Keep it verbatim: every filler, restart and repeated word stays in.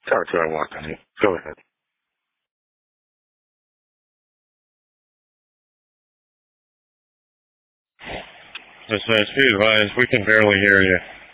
Talk to I want, honey. Go ahead. Just as be advised, we can barely hear you.